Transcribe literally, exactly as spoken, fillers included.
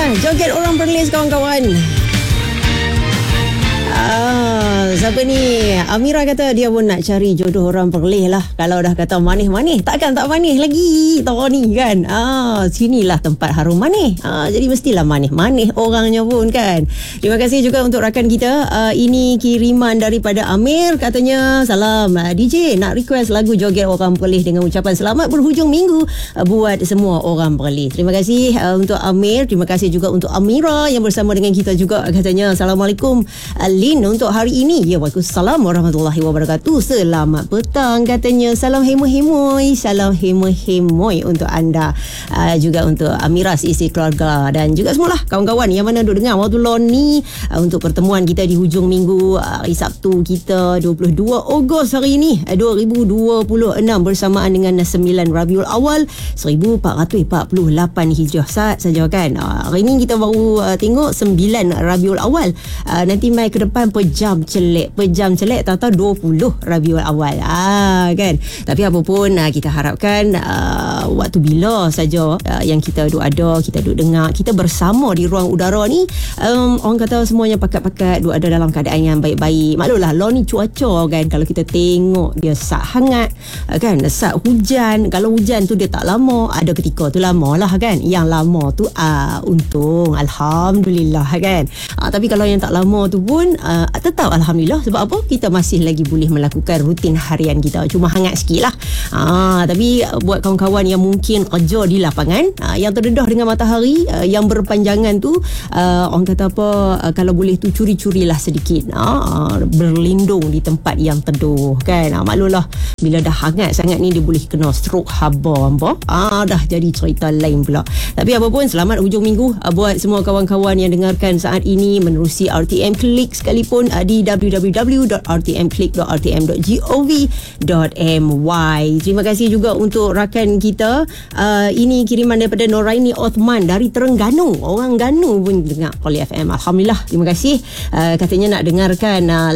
Joget orang Perlis kawan-kawan. Ah, siapa ni? Amira kata dia pun nak cari jodoh orang Perlis lah. Kalau dah kata manis-manis, takkan tak manis lagi. Tahu ni kan. Ah, sinilah tempat harum manis. Ah, jadi mestilah manis-manis orangnya pun kan. Terima kasih juga untuk rakan kita. Ah, ini kiriman daripada Amir. Katanya, salam ah, D J, nak request lagu Joget Orang Perlis dengan ucapan selamat berhujung minggu ah, buat semua orang Perlis. Terima kasih ah, untuk Amir. Terima kasih juga untuk Amira yang bersama dengan kita juga. Katanya, Assalamualaikum Lin untuk hari ini. Ya, waalaikumsalam warahmatullahi wabarakatuh. Selamat petang katanya. Salam hemoy-hemoy. Salam hemoy-hemoy untuk anda. Uh, juga untuk Amira, isi keluarga dan juga semualah kawan-kawan yang mana duduk dengar waktu lon ni uh, untuk pertemuan kita di hujung minggu uh, hari Sabtu kita dua puluh dua Ogos hari ini uh, dua ribu dua puluh enam bersamaan dengan sembilan Rabiul Awal seribu empat ratus empat puluh lapan Hijrah saja kan. Uh, hari ini kita baru uh, tengok sembilan Rabiul Awal. Uh, nanti mai ke depan pejam celek pejam celek tahu-tahu dua puluh Rabiul Awal ah kan. Tapi apa pun uh, kita harapkan uh, waktu bila saja uh, yang kita duk ada, kita duk dengar, kita bersama di ruang udara ni, um, orang kata semuanya pakat-pakat duk ada dalam keadaan yang baik-baik. Maklumlah lah ni cuaca kan, kalau kita tengok dia sat hangat uh, kan, sat hujan. Kalau hujan tu dia tak lama, ada ketika tu lama lah kan. Yang lama tu uh, untung alhamdulillah kan. Uh, tapi kalau yang tak lama tu pun uh, tetap alhamdulillah. Sebab apa? Kita masih lagi boleh melakukan rutin harian kita, cuma hangat sikit lah. uh, tapi uh, buat kawan-kawan yang mungkin kerja di lapangan, uh, yang terdedah dengan matahari uh, yang berpanjangan tu, uh, orang kata apa, uh, kalau boleh tu curi-curilah sedikit, uh, berlindung di tempat yang teduh kan. uh, maklumlah bila dah hangat sangat ni dia boleh kena stroke haba apa, uh, dah jadi cerita lain pula. Tapi apa pun, selamat hujung minggu uh, buat semua kawan-kawan yang dengarkan saat ini menerusi R T M Click sekalipun uh, di w w w dot r t m click dot r t m dot gov dot m y. Terima kasih juga untuk rakan kita. Uh, ini kiriman daripada Noraini Othman dari Terengganu. Orang Ganu pun dengar Poli F M. Alhamdulillah. Terima kasih. Uh, katanya nak dengarkan uh,